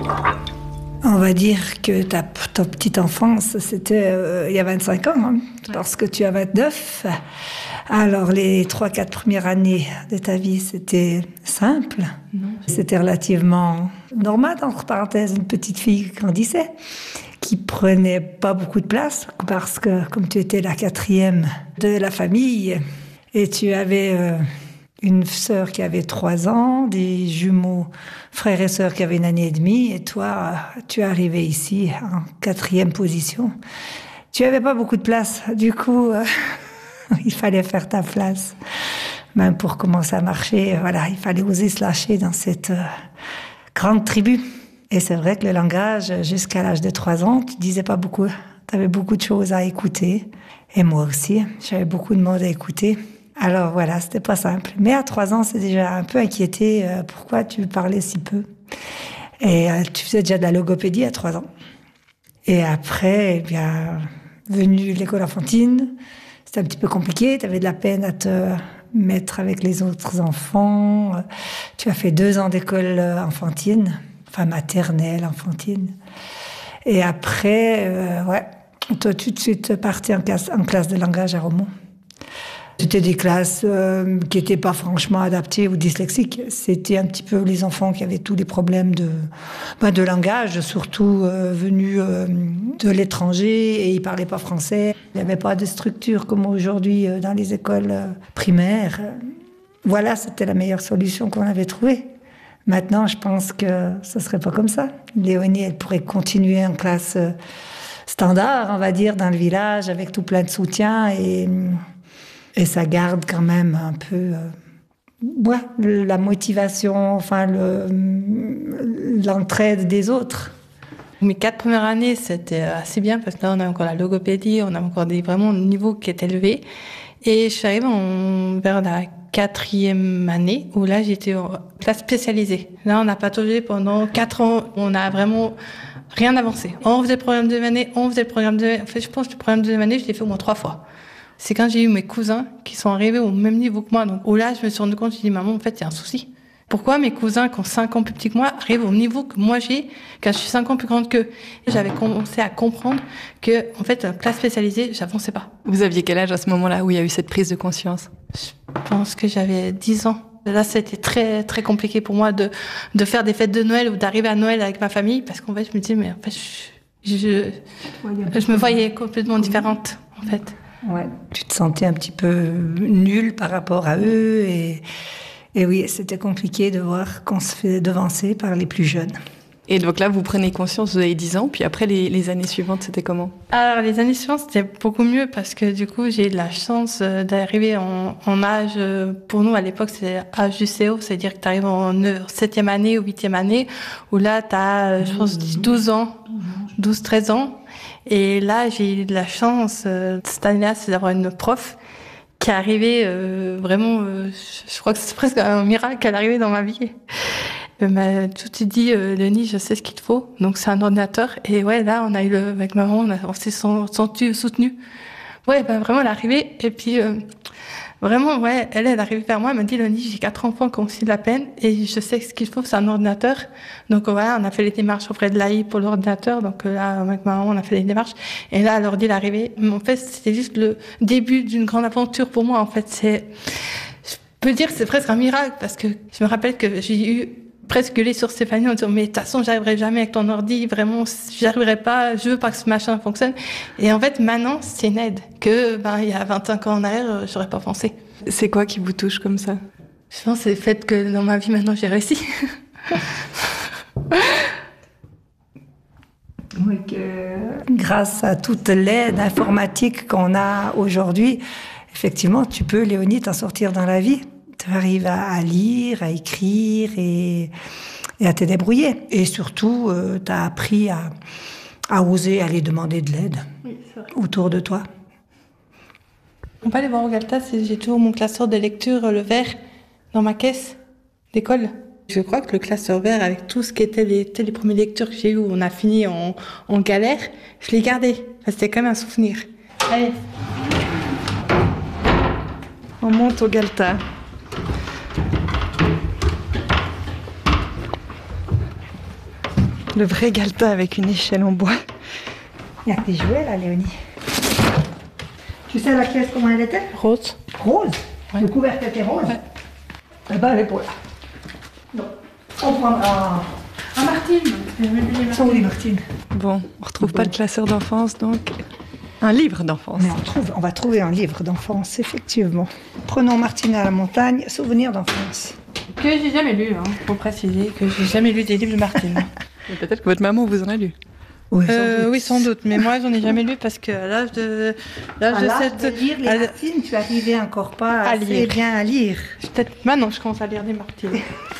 On va dire que ta petite enfance, c'était il y a 25 ans, hein, parce que tu as 29. Alors, les 3-4 premières années de ta vie, c'était simple. C'était relativement normal, entre parenthèses, une petite fille qui grandissait, qui prenait pas beaucoup de place, parce que comme tu étais la 4e de la famille, et tu avais une sœur qui avait 3 ans, des jumeaux frères et sœurs qui avaient 1 année et demie, et toi, tu es arrivé ici en 4e position. Tu avais pas beaucoup de place, du coup, il fallait faire ta place. Même pour commencer à marcher, voilà, il fallait oser se lâcher dans cette grande tribu. Et c'est vrai que le langage, jusqu'à l'âge de 3 ans, tu disais pas beaucoup. Tu avais beaucoup de choses à écouter. Et moi aussi, j'avais beaucoup de monde à écouter. Alors voilà, c'était pas simple. Mais à 3 ans, c'est déjà un peu inquiété. Pourquoi tu parlais si peu? Et tu faisais déjà de la logopédie à 3 ans. Et après, eh bien, venue l'école enfantine, c'était un petit peu compliqué. Tu avais de la peine à te mettre avec les autres enfants. Tu as fait 2 ans d'école enfantine, enfin maternelle, enfantine. Et après, toi, tout de suite parti en classe de langage à Romont. C'était des classes qui n'étaient pas franchement adaptées aux dyslexiques. C'était un petit peu les enfants qui avaient tous les problèmes de langage, surtout venus de l'étranger, et ils ne parlaient pas français. Il n'y avait pas de structure comme aujourd'hui dans les écoles primaires. Voilà, c'était la meilleure solution qu'on avait trouvée. Maintenant, je pense que ce ne serait pas comme ça. Léonie, elle pourrait continuer en classe standard, on va dire, dans le village, avec tout plein de soutien, et ça garde quand même un peu la motivation, enfin l'entraide des autres. Mes 4 premières années, c'était assez bien, parce que là, on a encore la logopédie, on a encore vraiment un niveau qui est élevé. Et je suis arrivée vers la 4e année, où là, j'étais en classe spécialisée. Là, on a pataugé pendant 4 ans. On n'a vraiment rien avancé. On faisait le programme de 2e année, En fait, je pense que le programme de 2e année, je l'ai fait au moins 3 fois. C'est quand j'ai eu mes cousins qui sont arrivés au même niveau que moi. Donc, là, je me suis rendu compte, je me suis dit, maman, en fait, il y a un souci. Pourquoi mes cousins, qui ont 5 ans plus petits que moi, arrivent au niveau que moi j'ai, quand je suis 5 ans plus grande qu'eux? J'avais commencé à comprendre que, en fait, en classe spécialisée, j'avançais pas. Vous aviez quel âge à ce moment-là où il y a eu cette prise de conscience? Je pense que j'avais 10 ans. Là, c'était très, très compliqué pour moi de faire des fêtes de Noël ou d'arriver à Noël avec ma famille, parce qu'en fait, je me disais, mais en fait, je me voyais complètement différente, en fait. Ouais, tu te sentais un petit peu nulle par rapport à eux, et oui, c'était compliqué de voir qu'on se fait devancer par les plus jeunes. Et donc là, vous prenez conscience, vous avez 10 ans, puis après, les années suivantes, c'était comment? Alors, les années suivantes, c'était beaucoup mieux, parce que du coup, j'ai eu de la chance d'arriver en âge, pour nous, à l'époque, c'était âge du CO, c'est-à-dire que tu arrives en 7e année ou 8e année, où là, tu as, je pense, 12 ans, 12-13 ans. Et là, j'ai eu de la chance, cette année-là, c'est d'avoir une prof qui est arrivée vraiment, je crois que c'est presque un miracle qu'elle est arrivée dans ma vie. Elle m'a tout de suite dit, Léonie, je sais ce qu'il te faut. Donc, c'est un ordinateur. Et ouais, là, on a eu avec maman, on s'est senti soutenus. Ouais, ben, vraiment, elle est arrivée. Et puis, vraiment, ouais, elle est arrivée vers moi, elle m'a dit, Léonie, j'ai 4 enfants qui ont aussi de la peine, et je sais ce qu'il faut, c'est un ordinateur. Donc voilà, on a fait les démarches auprès de l'AI pour l'ordinateur. Donc là, avec ma maman, on a fait les démarches. Et là, l'ordi est arrivé. En fait, c'était juste le début d'une grande aventure pour moi. En fait, je peux dire que c'est presque un miracle, parce que je me rappelle que j'ai eu presque gueulé sur Stéphanie en disant, mais de toute façon, j'arriverai jamais avec ton ordi, vraiment, j'y arriverai pas, je veux pas que ce machin fonctionne. Et en fait, maintenant, c'est une aide que, il y a 25 ans en arrière, j'aurais pas pensé. C'est quoi qui vous touche comme ça? Je pense que c'est le fait que dans ma vie, maintenant, j'ai réussi. Oui, que grâce à toute l'aide informatique qu'on a aujourd'hui, effectivement, tu peux, Léonie, t'en sortir dans la vie. Tu arrives à lire, à écrire et à te débrouiller. Et surtout, tu as appris à oser aller demander de l'aide autour de toi. On peut aller voir au Galta, j'ai toujours mon classeur de lecture, le vert, dans ma caisse d'école. Je crois que le classeur vert, avec tout ce qui était les premières lectures que j'ai eues, où on a fini en galère, je l'ai gardé. Enfin, c'était quand même un souvenir. Allez. On monte au Galta. Le vrai Galta avec une échelle en bois. Il y a tes jouets là, Léonie. Tu sais la pièce comment elle était? Rose. Rose. Ouais. Le couvercle était rose. Ouais. Eh ben, elle est pour là. Non. On prendra. Ah, Martine. Sont où les Martine? Bon, on retrouve pas le classeur d'enfance, donc un livre d'enfance. Mais on va trouver un livre d'enfance, effectivement. Prenons Martine à la montagne, souvenirs d'enfance. Que j'ai jamais lu, hein. Faut préciser que j'ai jamais lu des livres de Martine. Mais peut-être que votre maman vous en a lu. Oui, Oui, sans doute. Mais moi, j'en ai jamais lu parce qu'à l'âge de de lire les Martines, tu arrivais encore pas à assez lire. bien à lire. Peut-être maintenant, je commence à lire des Martine.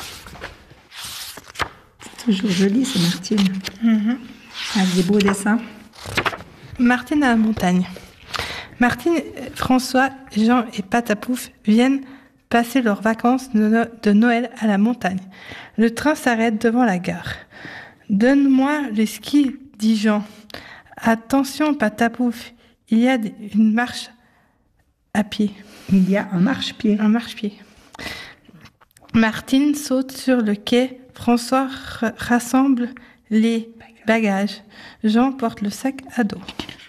Toujours joli, ces Martine. Avec des beaux dessins. Martine à la montagne. Martine, François, Jean et Patapouf viennent passer leurs vacances de Noël à la montagne. Le train s'arrête devant la gare. Donne-moi les skis, dit Jean. Attention, Patapouf, il y a une marche à pied. Il y a un marchepied. Un marche-pied. Martine saute sur le quai. François rassemble les bagages. Jean porte le sac à dos.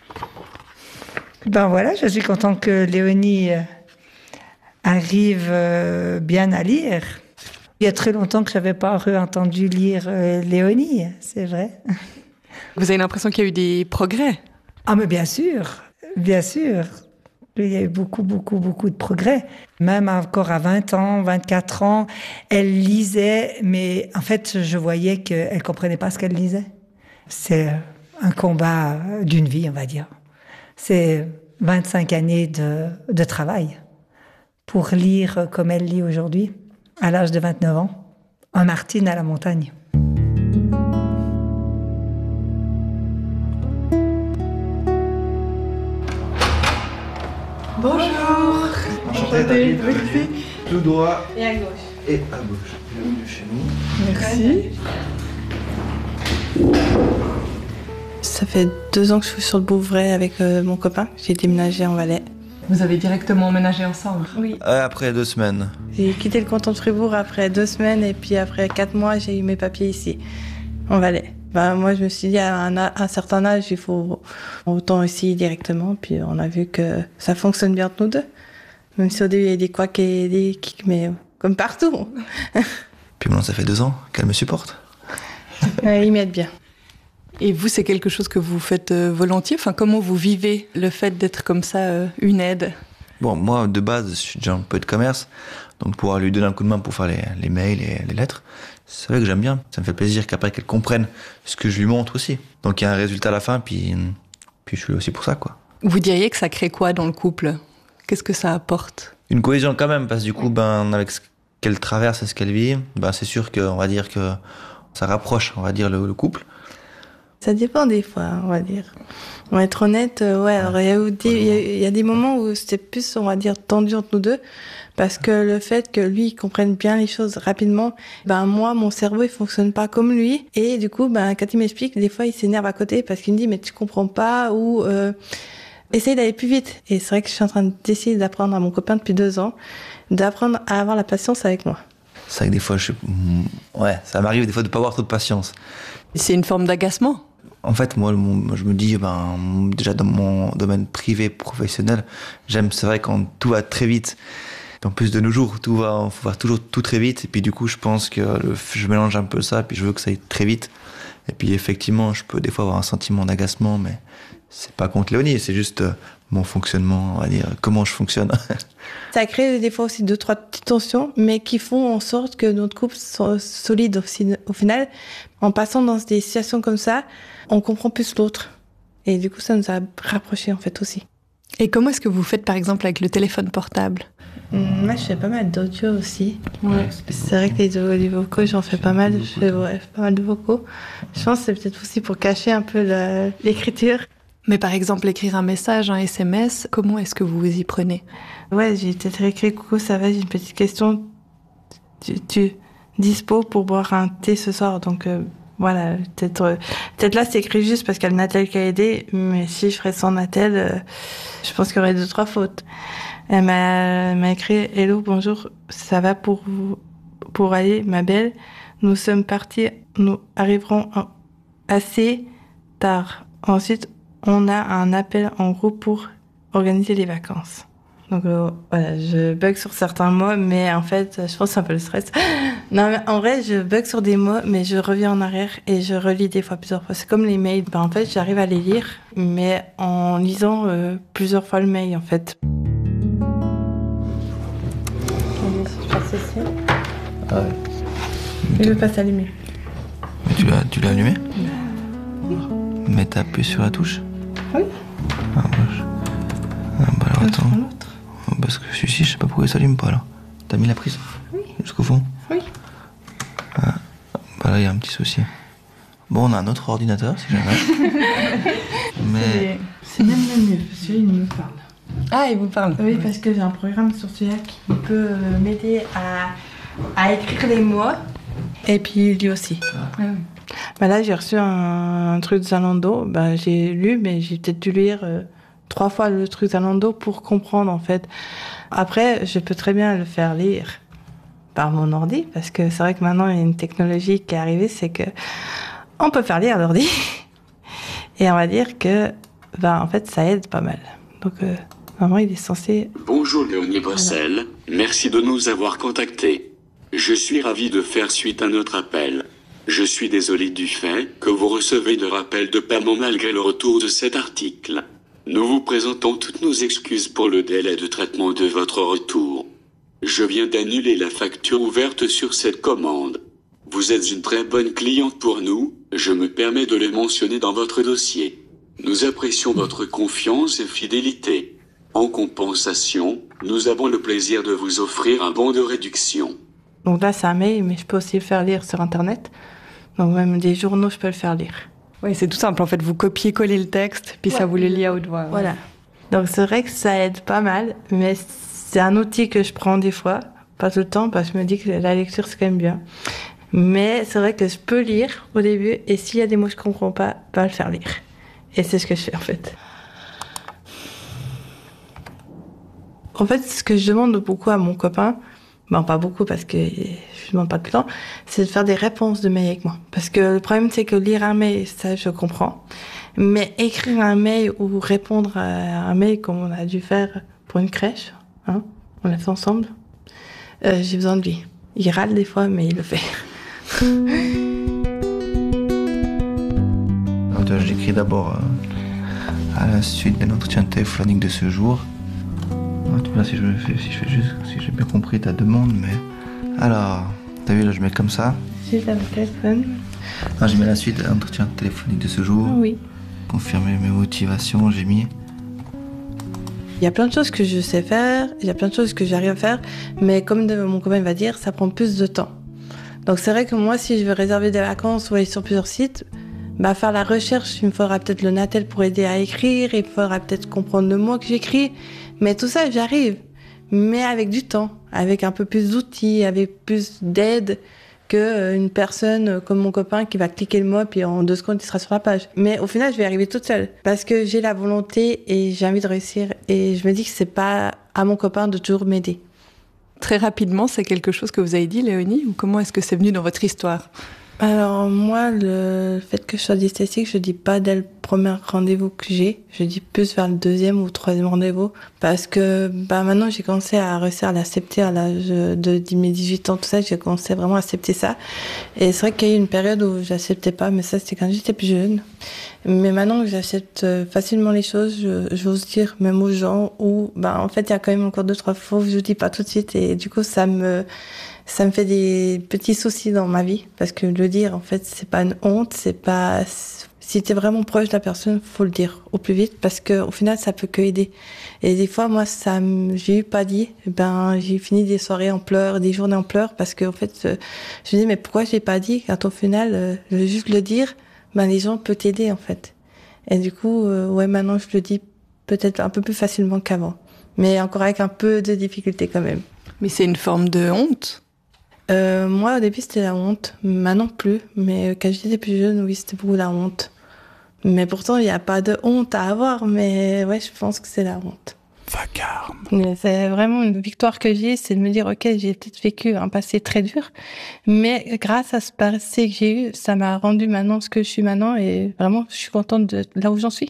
Ben voilà, je suis contente que Léonie arrive bien à lire. Il y a très longtemps que je n'avais pas entendu lire Léonie, c'est vrai. Vous avez l'impression qu'il y a eu des progrès? Ah mais bien sûr, bien sûr. Il y a eu beaucoup de progrès. Même encore à 20 ans, 24 ans, elle lisait, mais en fait, je voyais qu'elle ne comprenait pas ce qu'elle lisait. C'est un combat d'une vie, on va dire. C'est 25 années de travail pour lire comme elle lit aujourd'hui, à l'âge de 29 ans, un Martine à la montagne. Bonjour. Enchanté, David. Tout droit Et à gauche. et à gauche. Bienvenue chez nous. Merci. Ça fait 2 ans que je suis sur le Bouvray avec mon copain. J'ai déménagé en Valais. Vous avez directement emménagé ensemble? Oui. Après 2 semaines. J'ai quitté le canton de Fribourg après 2 semaines et puis après 4 mois, j'ai eu mes papiers ici, en Valais. Ben, moi, je me suis dit, à un certain âge, il faut autant ici directement. Puis on a vu que ça fonctionne bien entre nous deux. Même si au début, il y a des couacs et des kicks, mais comme partout. Puis maintenant, ça fait 2 ans qu'elle me supporte. Ils m'aident bien. Et vous, c'est quelque chose que vous faites volontiers? Enfin, comment vous vivez le fait d'être comme ça, une aide? Bon, moi, de base, je suis déjà un peu de commerce. Donc, pouvoir lui donner un coup de main pour faire les mails et les lettres, c'est vrai que j'aime bien. Ça me fait plaisir qu'après qu'elle comprenne ce que je lui montre aussi. Donc, il y a un résultat à la fin, puis je suis là aussi pour ça, quoi. Vous diriez que ça crée quoi dans le couple? Qu'est-ce que ça apporte? Une cohésion quand même, parce que du coup, avec ce qu'elle traverse et ce qu'elle vit, c'est sûr qu'on va dire que ça rapproche, on va dire, le couple. Ça dépend des fois, on va dire. On va être honnête, ouais. Alors il y a des moments où c'était plus, on va dire, tendu entre nous deux, parce que le fait que lui il comprenne bien les choses rapidement, moi mon cerveau il fonctionne pas comme lui, et du coup quand il m'explique, des fois il s'énerve à côté parce qu'il me dit mais tu comprends pas ou essaye d'aller plus vite. Et c'est vrai que je suis en train d'essayer d'apprendre à mon copain depuis 2 ans, d'apprendre à avoir la patience avec moi. C'est vrai que des fois, ça m'arrive des fois de pas avoir trop de patience. C'est une forme d'agacement? En fait, moi, je me dis, déjà dans mon domaine privé, professionnel, c'est vrai quand tout va très vite. En plus de nos jours, faut voir toujours tout très vite. Et puis du coup, je pense que je mélange un peu ça, puis je veux que ça aille très vite. Et puis effectivement, je peux des fois avoir un sentiment d'agacement, mais c'est pas contre Léonie, c'est juste mon fonctionnement, on va dire, comment je fonctionne. Ça crée des fois aussi 2-3 petites tensions, mais qui font en sorte que notre couple soit solide au final. En passant dans des situations comme ça, on comprend plus l'autre. Et du coup, ça nous a rapprochés en fait aussi. Et comment est-ce que vous faites par exemple avec le téléphone portable? Moi, je fais pas mal d'audio aussi. Ouais. C'est vrai que les vocaux, j'en fais pas mal. Je fais pas mal de vocaux. Je pense que c'est peut-être aussi pour cacher un peu l'écriture. Mais par exemple, écrire un message, un SMS, comment est-ce que vous vous y prenez? Ouais, j'ai peut-être écrit « Coucou, ça va, j'ai une petite question. Tu dispo pour boire un thé ce soir ?» Donc voilà, peut-être là, c'est écrit juste parce qu'il y a le Natel qui a aidé. Mais si je ferais sans Natel, je pense qu'il y aurait 2-3 fautes. Elle m'a écrit « Hello, bonjour, ça va pour aller, ma belle. Nous sommes partis, nous arriverons assez tard. Ensuite, on a un appel en groupe pour organiser les vacances. Donc voilà, je bug sur certains mots, mais en fait, je pense que c'est un peu le stress. Non, mais en vrai, je bug sur des mots, mais je reviens en arrière et je relis des fois plusieurs fois. C'est comme les mails. En fait, j'arrive à les lire, mais en lisant plusieurs fois le mail, en fait. Je passe ici. Ah ouais. Je veux pas s'allumer. Mais tu l'as allumé? Mais t'as appuyé sur la touche? Oui. Ah, bah alors attends. Parce que celui-ci, je sais pas pourquoi il s'allume pas là. T'as mis la prise? Oui. Jusqu'au fond? Oui. Ah, bah là, il y a un petit souci. Bon, on a un autre ordinateur, si jamais. Mais... C'est même le mieux, parce qu'il me parle. Ah, il vous parle? Oui, parce que j'ai un programme sur celui-là qui peut m'aider à écrire les mots. Et puis lui aussi. Ah oui. Bah là, j'ai reçu un truc de Zalando. Bah, j'ai lu, mais j'ai peut-être dû lire 3 fois le truc Zalando pour comprendre, en fait. Après, je peux très bien le faire lire par mon ordi, parce que c'est vrai que maintenant, il y a une technologie qui est arrivée, c'est que on peut faire lire l'ordi. Et on va dire que, bah, en fait, ça aide pas mal. Donc, vraiment, il est censé... Bonjour Léonie Bressel, merci de nous avoir contactés. Je suis ravi de faire suite à notre appel. Je suis désolé du fait que vous recevez de rappels de paiement malgré le retour de cet article. Nous vous présentons toutes nos excuses pour le délai de traitement de votre retour. Je viens d'annuler la facture ouverte sur cette commande. Vous êtes une très bonne cliente pour nous, je me permets de le mentionner dans votre dossier. Nous apprécions votre confiance et fidélité. En compensation, nous avons le plaisir de vous offrir un bon de réduction. Donc là, c'est un mail, mais je peux aussi le faire lire sur Internet. Donc même des journaux, je peux le faire lire. Oui, c'est tout simple. En fait, vous copiez-coller le texte, puis ça vous le lit à haute voix. Voilà. Donc c'est vrai que ça aide pas mal, mais c'est un outil que je prends des fois, pas tout le temps, parce que je me dis que la lecture, c'est quand même bien. Mais c'est vrai que je peux lire au début, et s'il y a des mots que je comprends pas le faire lire. Et c'est ce que je fais, en fait. En fait, ce que je demande beaucoup à mon copain, bon, pas beaucoup parce que je demande pas tout le temps, c'est de faire des réponses de mail avec moi. Parce que le problème, c'est que lire un mail, ça, je comprends. Mais écrire un mail ou répondre à un mail comme on a dû faire pour une crèche, hein, on l'a fait ensemble, j'ai besoin de lui. Il râle des fois, mais il le fait. Alors, j'écris d'abord à la suite de l'entretien téléphonique de ce jour. Tu vois, si j'ai bien compris ta demande, mais... Alors, t'as vu, là, je mets comme ça. Suite à mon téléphone. Non, j'ai mis la suite de l'entretien téléphonique de ce jour. Oui. Confirmer mes motivations, j'ai mis. Il y a plein de choses que je sais faire, il y a plein de choses que j'arrive à faire, mais comme mon copain va dire, ça prend plus de temps. Donc c'est vrai que moi, si je veux réserver des vacances ou aller sur plusieurs sites, bah, faire la recherche, il me faudra peut-être le Natel pour aider à écrire, il me faudra peut-être comprendre le mot que j'écris, mais tout ça, j'arrive. Mais avec du temps, avec un peu plus d'outils, avec plus d'aide qu'une personne comme mon copain qui va cliquer le mot puis en 2 secondes, il sera sur la page. Mais au final, je vais arriver toute seule parce que j'ai la volonté et j'ai envie de réussir. Et je me dis que c'est pas à mon copain de toujours m'aider. Très rapidement, c'est quelque chose que vous avez dit, Léonie, ou comment est-ce que c'est venu dans votre histoire? Alors moi, le fait que je sois dyslexique, je dis pas dès le premier rendez-vous que j'ai, je dis plus vers le 2e ou 3e rendez-vous, parce que maintenant j'ai commencé à réussir à l'accepter à l'âge de mes 18 ans, tout ça, j'ai commencé vraiment à accepter ça. Et c'est vrai qu'il y a eu une période où j'acceptais pas, mais ça c'était quand j'étais plus jeune. Mais maintenant que j'accepte facilement les choses, j'ose dire même aux gens où, en fait, il y a quand même encore 2-3 fois où je dis pas tout de suite, et du coup ça me fait des petits soucis dans ma vie, parce que le dire, en fait, c'est pas une honte, c'est pas... Si t'es vraiment proche de la personne, faut le dire au plus vite, parce que au final, ça peut que aider. Et des fois, moi, j'ai eu pas dit, j'ai fini des soirées en pleurs, des journées en pleurs, parce que, en fait, je me dis, mais pourquoi j'ai pas dit? Quand au final, juste le dire, les gens peuvent t'aider, en fait. Et du coup, maintenant, je le dis peut-être un peu plus facilement qu'avant. Mais encore avec un peu de difficulté quand même. Mais c'est une forme de honte? Moi, au début, c'était la honte. Maintenant, plus. Mais quand j'étais plus jeune, oui, c'était beaucoup la honte. Mais pourtant, il n'y a pas de honte à avoir. Mais ouais, je pense que c'est la honte. Vacarme. Mais c'est vraiment une victoire que j'ai, c'est de me dire, ok, j'ai peut-être vécu un passé très dur, mais grâce à ce passé que j'ai eu, ça m'a rendu maintenant ce que je suis maintenant et vraiment, je suis contente de là où j'en suis.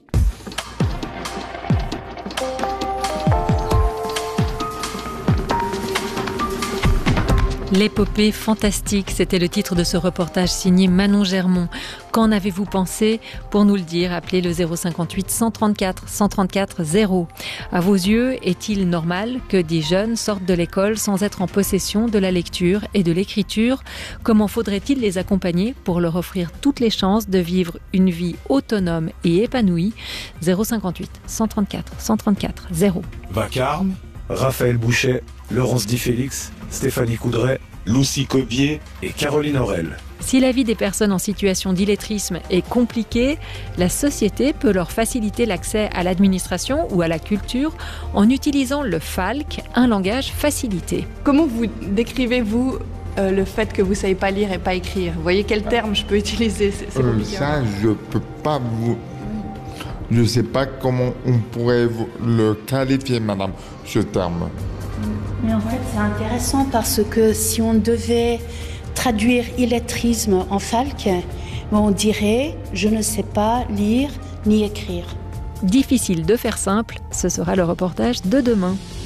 L'épopée fantastique, c'était le titre de ce reportage signé Manon Germont. Qu'en avez-vous pensé? Pour nous le dire, appelez le 058 134 134 0. À vos yeux, est-il normal que des jeunes sortent de l'école sans être en possession de la lecture et de l'écriture? Comment faudrait-il les accompagner pour leur offrir toutes les chances de vivre une vie autonome et épanouie? 058 134 134 0. Vacarme, Raphaël Bouchet, Laurence Di Félix, Stéphanie Coudray, Lucie Cobier et Caroline Aurel. Si la vie des personnes en situation d'illettrisme est compliquée, la société peut leur faciliter l'accès à l'administration ou à la culture en utilisant le FALC, un langage facilité. Comment vous décrivez-vous le fait que vous ne savez pas lire et pas écrire? Vous voyez quel terme je peux utiliser? C'est compliqué. Ça, je peux pas vous... Je ne sais pas comment on pourrait le qualifier, madame, ce terme. Mais en fait, c'est intéressant parce que si on devait traduire illettrisme en FALC, on dirait « je ne sais pas lire ni écrire ». Difficile de faire simple, ce sera le reportage de demain.